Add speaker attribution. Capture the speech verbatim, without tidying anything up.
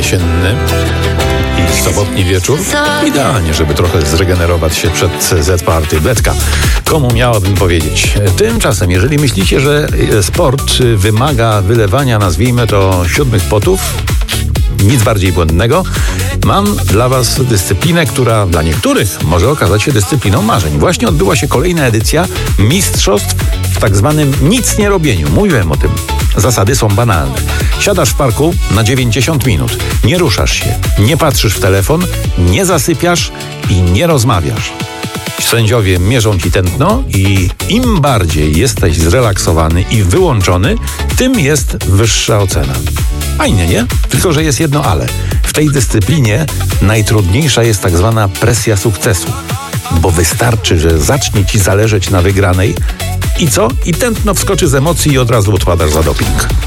Speaker 1: jesienny i sobotni wieczór. Idealnie, żeby trochę zregenerować się przed Z-Party. Betka. Komu miałabym powiedzieć? Tymczasem, jeżeli myślicie, że sport wymaga wylewania, nazwijmy to, siódmych potów, nic bardziej błędnego. Mam dla was dyscyplinę, która dla niektórych może okazać się dyscypliną marzeń. Właśnie odbyła się kolejna edycja mistrzostw w tak zwanym nic nie robieniu. Mówiłem o tym. Zasady są banalne. Siadasz w parku na dziewięćdziesiąt minut. Nie ruszasz się, nie patrzysz w telefon, nie zasypiasz i nie rozmawiasz. Sędziowie mierzą ci tętno i im bardziej jesteś zrelaksowany i wyłączony, tym jest wyższa ocena. Fajnie, nie? Tylko że jest jedno ale. W tej dyscyplinie najtrudniejsza jest tak zwana presja sukcesu. Bo wystarczy, że zacznie ci zależeć na wygranej i co? I tętno wskoczy z emocji i od razu odpadasz za doping.